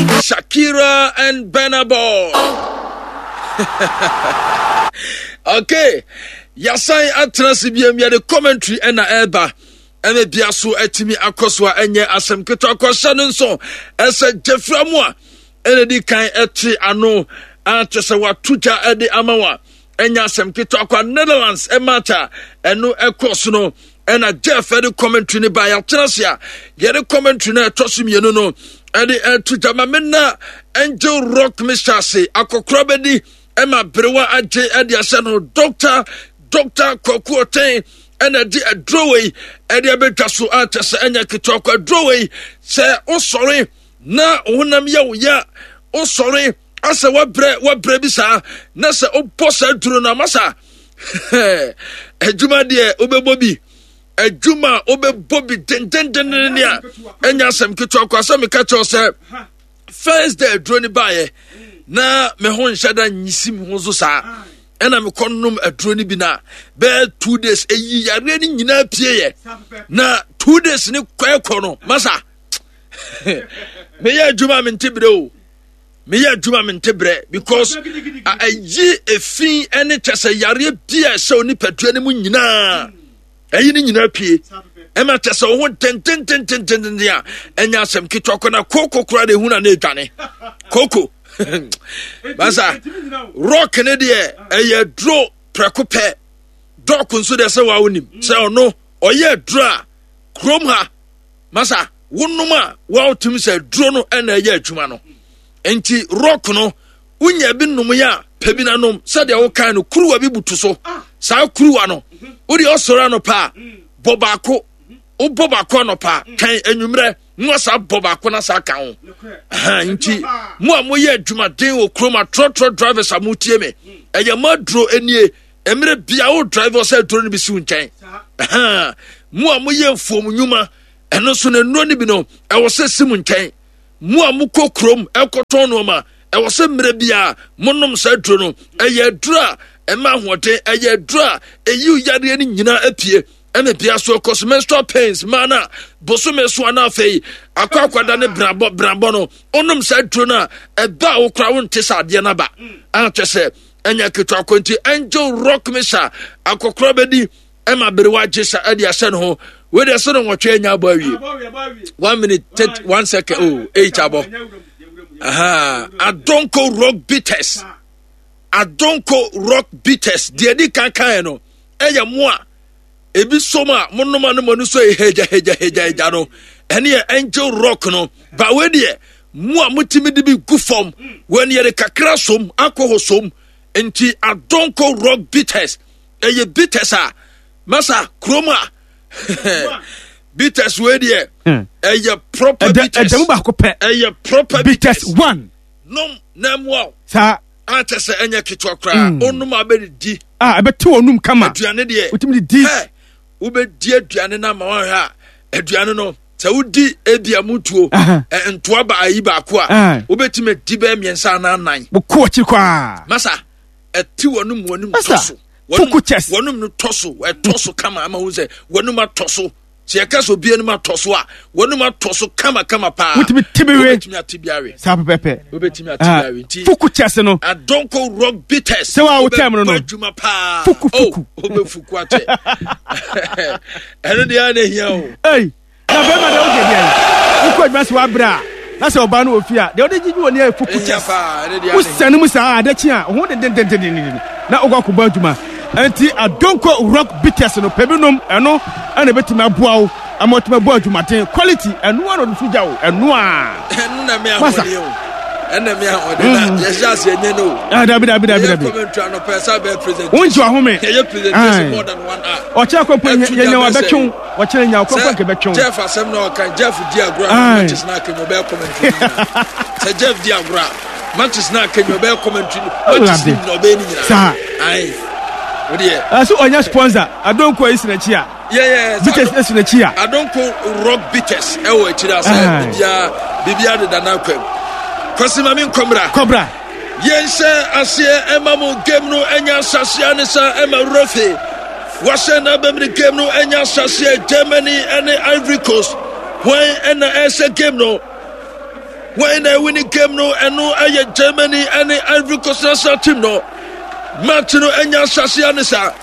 Shakira and Burna Boy. Okay. Yasai atrasibiem ya the commentary ena eba. Eme biaso etimi akoswa enye asem keto akosha nso. Ese Jeffrey Moa. Ene di kan eti ano. Atwese watuja edi amawa. Enya asem keto akwa Netherlands emata. Eno ekos no. Ena Jeff edi commentary ni ba ya trasia. Yede commentary na etosim yenu no. Edi tuja mamena Angel Rock Mr. Se. Akokrobedi. Emma Brewa Aje edi aseno Dr. Kokuoten and a draway and a bit so artist and a kitoko draway say oh sorry na unam ya oh sorry I say what brebisa nasa oh posa drona masa a juma dear obe bobby a juma obe bobby den and yasam kitoko some catch yourself first day drone by na me hon shada nyisim ho so sa ena me konnom adroni bi na be 2 days eyi yare ni nyina pie ye na 2 days ni kwekọ no masa me ya juma mentebre o me ya juma mentebre because ayi efin ene chese yare bia se oni padua ni mu nyina ayi ni nyina pie ema chese ho ten ya enya asem kitoko na koko kura de huna na edwane koko Masa rock ne de eye draw prekope dok nso de se wa wonim se ono oye draw krom ha masa wonuma wa otum se draw no na eye adwuma no enti rock no unya bi num ya pebi na nom se de wo kan no kuruwa bi butu so sa kuruwa no wo de osora no pa bobako o bobako no pa kan enwumre nwasa bobako na sa kan ho nti mo amoye adwuma den wo kroma trotro drivers amutie me eye madro enie emre bia wo driver say dro no bi si nchen mo amoye mfom nyuma eno so na no ni bi no e wo se sim nchen mo amukọ krom ekoton no ma e wo se mre bia monom sa dro no eye dra e ma hote eye dra eyi yare ni nyina apie ene bia so menstrual pains mana bosume so ana fei akwakwada ne brabo no onum sa dro na e ba wo kra won tesa de na ba atwese enya keto akonti Angel Rock Misha akokro bedi ema berewa jesa ade asen ho we de so no wotwe enya ba wie 1 minute 1 second oh 8 abo Adonko Rock Beaters de di kan no eya moa ebi soma monoma no manu so heja no ene Angel Rock no ba we de moa mutimi de bi gu form when ye kakra som akoho som enti Adonko Rock Beaters eye beaters a masa kroma beaters we de eye proper beaters eye proper beaters one nom na moa sa atese enye kitwa kra onum abedi abeti onum kama aduane de utimi di ubedi aduane na ma wan ha aduane no se udi ebia mutuo entoa ba ayi ba ko a ubetime di ba miensa na nan boko chikwa masa eti wonum toso wonum no toso kama ama hu se wonum atoso se yakaso bia no atoso a wonum atoso kama pa utimi atibiare sa pepe ubetimi atibiare nti fuku chese no Adonko Rock Beaters se wa wotem no adwuma pa fuku obefuku ate eno dia na hia o ei na be ma de o de dia uko adwuma se wa bra na se oba no ofia de o de gigi woni fuku chese usanu musa adachi a ho de na ogwakuba adwuma enti Adonko Rock Beaters no pebinom eno ana betimi aboawo amotima bo adwumaten quality eno ano do fuja wo eno na me ahode o ena me ahode na yesase enye no dabi comment no person be present wonji ahome ye presentation more than 1 hour o cha kwampo yenya wa betwon o cha nya kwampo ke betwon Jeff asem no kan Jeff Diagra matches na kan be comment se Jeff Diagra matches na kan be comment matches no be ni nyina ai so onya sponsor Adonko is na chia Beaters is na chia Adonko Rock Beaters e wo chira sa bibia de dana kwam kwasima min kobra yense asie emamu game no enya sasia ne sa emarofe wase na bemri game no enya sasia Germany and Ivory Coast when ena ese game no when I win the game no and no I Germany and the Ivory Coast national team no Martino enya Sasianisa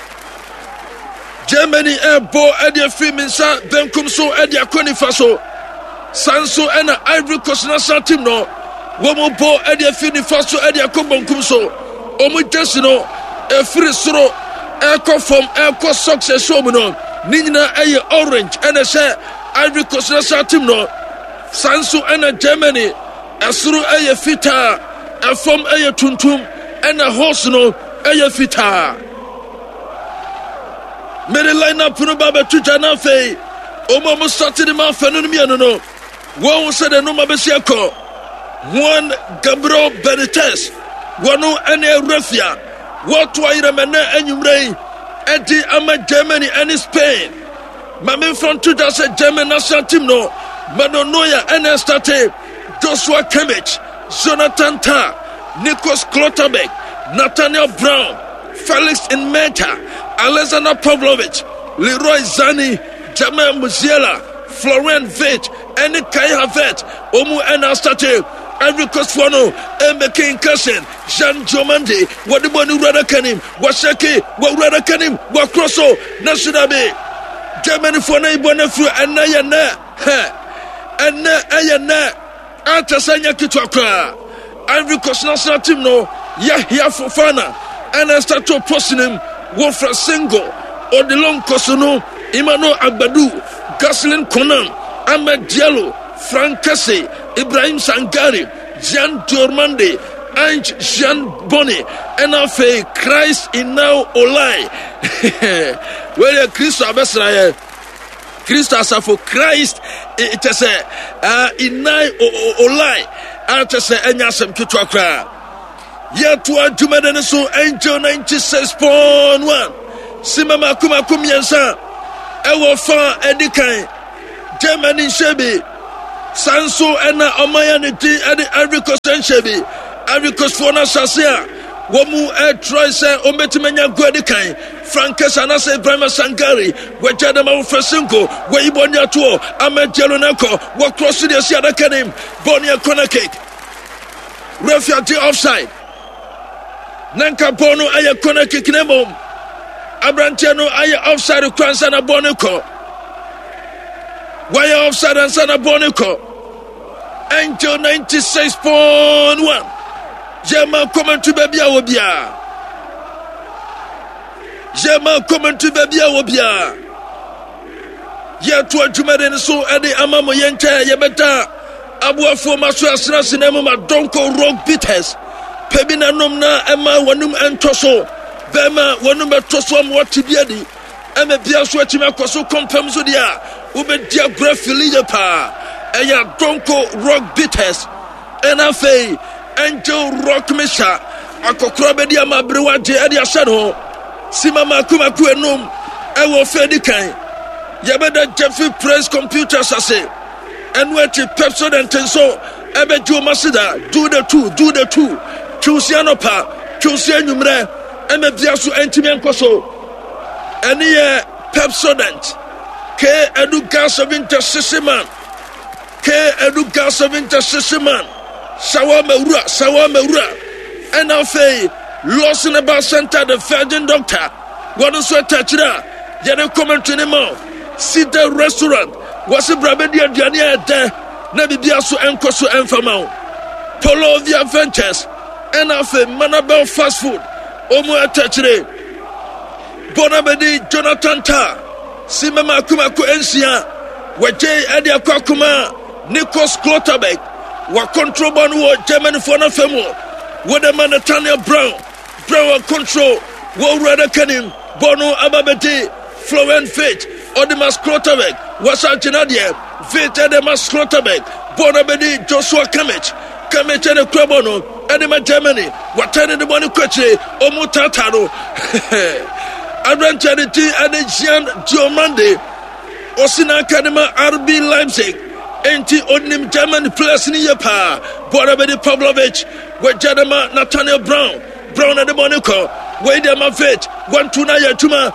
Germany bo edia Fiminsa Benkum so edia Konifaso Sanso and the Ivory Coast national team no Womo bo edia Finifaso edia Kobonkum so Omu Jesino e free soro Eko from Eko success so no Nina eye orange and a say Ivory Coast national team no Sanso and Germany Asuru eye fita a from eye tuntum and a horse no eye fita Many line up no baba to Janafe Omo started the man phenomenon no one said no mabesiako one Gabriel Benitez one any refia what why remember enyumrei Eddie ama Germany and Spain Mame from 2000 German national team no Manonoya and State Joshua Kimmich Jonathan Tah Nikos Klotterbeck Nathaniel Brown Felix Inmeta Alexander Pavlovich Leroy Zani Jamal Musiala Florian Wirtz and Kai Havertz Omu and State Ivory Coast Fono Emeke Nkashen Jean Jomande Wadibonu Radakanim Washaki Waradakanim Wakroso Nasudabe Germany for Naibonefu and Nayana and Ayana Antasanya Kitwakra Ivory Coast national team no Yahya Fofana and I start to posting him Wolfra Singo Odilon Kosono Imano Agbadu Gaslin Konam Ahmed Diallo Frank Kesse Ibrahim Sangari Jean Dormande Ange Jean Bonny and Afe Christ Inao Olai where Christ Abesrael Christ Asafo Christ it is a Inai Olai Atase Enyasem Kitwakra Yatua Jumadeneso Angel 96.1 Simama Kumakum Yansa Ewo Fa Edikai Germany Shebi Sanso ena Omayani Edi Ivory Coast Shebi Ivory Coast Fona Sasia Womu Troy se Ometimenya Gwedikai Frankes Anase Ibrahim Sangari Wejadama Ufresinko Weibonya Tuo Ahmed Jeloneko Wakrosi de Siada Kenim Bonia Konakek Refugee offside Nanka Bono Aya Konakek Nemo Abrantiano Aya offside Kwansana Boniko Waya offside and Sana Boniko Angel 96.1 Jema comment to baby awobia Jema comment to baby awobia Ye to adwumade so ede amamo yencha ye beta abuafo maso asra sinemu ma donko rock beaters pebina nomna ema wanum entoso bema wanum etoso am watibiadi eme bia so atime akoso kompam so dia ubedia grafili ye pa eya donko rock beaters enafe Angel Rock Misha akokro bedi amabrewa je ade asado simama kumaku enum ewo fedi kan yabeda Jeffrey Press Computers ase enweti Pepsodent so ebeju masida do the two choose anopa choose enumre emebia so entimi enkoso ene ye Pepsodent ke eduga 76 man Sawama Ura and Afe lost in about center the Virgin Doctor. What is so touch that? Yet comment to them all. See the restaurant was a Brabadia Jania there, Nabiasu and Koso and Famau. Polo of the Adventures and Afe Manabel Fast Food. Omo Attachre Bonabedi Jonathan Tah Simama Kumaku Ensia Waje Edia Kwakuma Nikos Klotterbeck wa control ban wo Germany for na femo wo the man Nathaniel Brown control wo Rada Kanim Bono Ababete Florian Wirtz Odimas Klotterbeck was Argentina Wirtz Odimas Klotterbeck Bono Bedi Joshua Kimmich and the Krabono Edema Germany what turn the money kwache Omutataro Adrantanity and the Jean Diomande Osina Academy RB Leipzig Enti Odnim German players in Yapa, Borabedi Pavlovich, where Jadama Nathaniel Brown at the Monaco, where the Mavet, 1-2 Yatuma,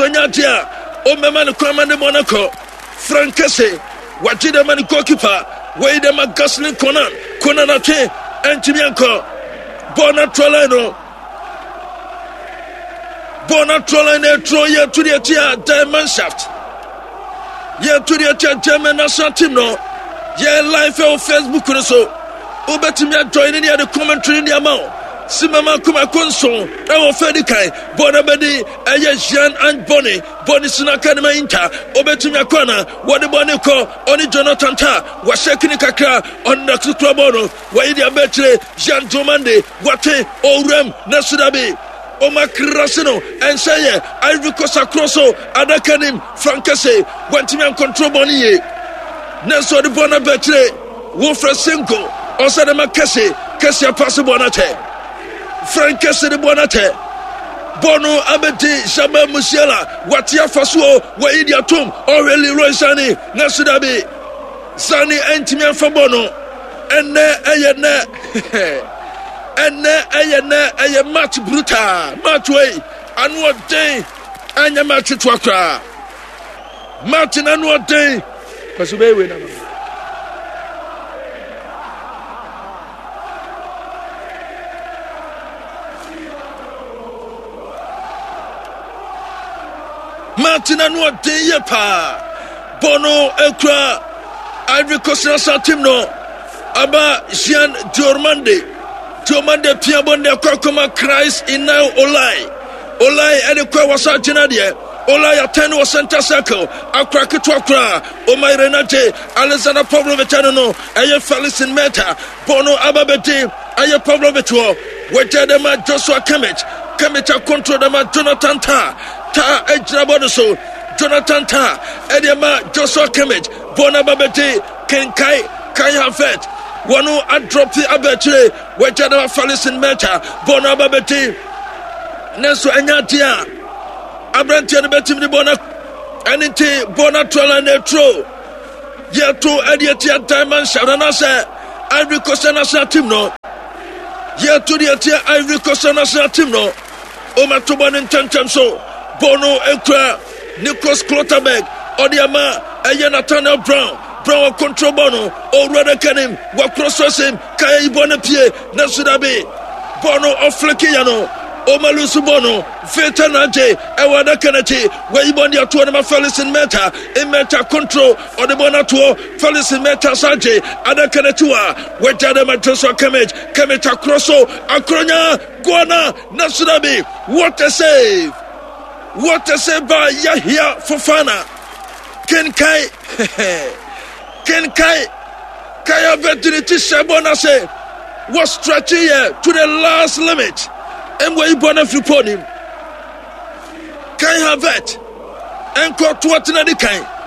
Nasonatia, Omeman Kraman de Monaco, Frank Kesse, Wajida Man goalkeeper, Wait them a Gosling Conan Ake and Timianko Bonatrolano Bonatrolane Troya to the Tia Diamond Shaft. Yeah, to the German national team no. Yeah, live on Facebook or so. Obetimia joining the commentary in the amount. Simama kuma konso ewo fedikai bonabedi eye Jean and Bonnie Sinaka na inta obetimia kwana wode Bonnie ko oni Jonathan ta wa shekini kakra on the clubono wa idi abetre Jean Domande wate orem na sudabi o makrasino enseye Ivory Coast acrosso adakanim frankese wantimi control Bonnie Neso de bonabetre wo frasenko osade makese kese passe bonate Frankesse de Bonate Bono Abeti Shaba Musiala Watia Fasuo Waidia Tum Aurelie Roy Sani Nasudabi Sani Entimian Fabono Enne Ayene match brutal match way Annual day Anya match twakra Martin annual day Pasubewe na Martin and what day pa Bono Ekra Ivory Coast national team no Aba Jean Diomande Piabonde Kokoma Christ in now Olai Edekwa wasa Genadie Olai attend was center circle Akra Kitwakra O my Renate Alexander Pavlovitano no Aye Felicin Meta Bono Ababete Aye Pavlovitwo Wetadema Joshua Kemet control them Jonathan Ta Ejnabodo Jonathan Ta Ediama Joshua Kemet Bonababete Kenkai Havet Wanu Adropi Abetre Wetadema Felicin Meta Bonababete Neso Enyatia Abrantia Betim de Bona Anite Bonatrola Netro Yeto Ediatia Diamond Sharanasa Ivory Coast national team no Yeto Diatia Ivory Coast national team no Omatoban in Tentemso Bono Ekra Nicholas Klotterberg Odiama Nathaniel Brown control Bono O Radakanim Wakrososim Kaya Bonapie Nasudabi Bono Oflekiano Omalusu Bono Vetanaje Ewada Kanati Waibondia Tuanama Felicin Meta Meta control or the Bonato Felicin Meta Saje Adakanatua Wetadama Joshua Kemeta Crosso Akronya Guana Nasudabi what a save by Yahya Fofana Kenkai Kaya Vetinity Shabona say was stretching here to the last limit and where you born if you put him Kai have that and caught what in the kind